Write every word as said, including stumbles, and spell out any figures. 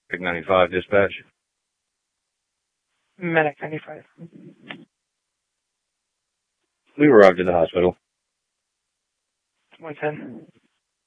Medic ninety-five, dispatch. Medic ninety-five. We arrived at the hospital. one ten.